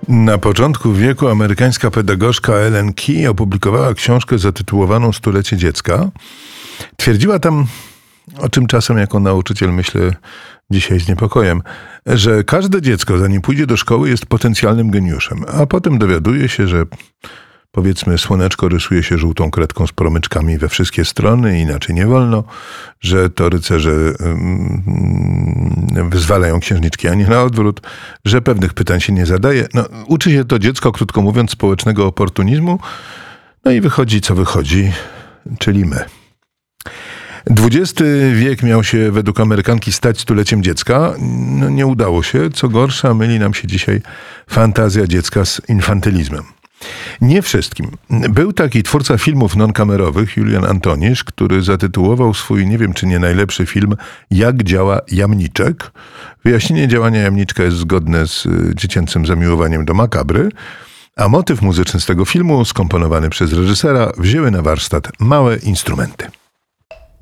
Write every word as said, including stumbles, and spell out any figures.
Na początku wieku amerykańska pedagogzka Ellen Key opublikowała książkę zatytułowaną Stulecie dziecka. Twierdziła tam, o czym czasem jako nauczyciel myślę dzisiaj z niepokojem, że każde dziecko, zanim pójdzie do szkoły, jest potencjalnym geniuszem, a potem dowiaduje się, że powiedzmy słoneczko rysuje się żółtą kredką z promyczkami we wszystkie strony, inaczej nie wolno, że to rycerze um, wyzwalają księżniczki, a nie na odwrót, że pewnych pytań się nie zadaje. No, uczy się to dziecko, krótko mówiąc, społecznego oportunizmu, no i wychodzi co wychodzi, czyli my. dwudziesty wiek miał się według Amerykanki stać stuleciem dziecka. No, nie udało się. Co gorsza, myli nam się dzisiaj fantazja dziecka z infantylizmem. Nie wszystkim. Był taki twórca filmów non-kamerowych, Julian Antonisz, który zatytułował swój, nie wiem czy nie najlepszy film, Jak działa jamniczek. Wyjaśnienie działania jamniczka jest zgodne z dziecięcym zamiłowaniem do makabry, a motyw muzyczny z tego filmu, skomponowany przez reżysera, wzięły na warsztat małe instrumenty.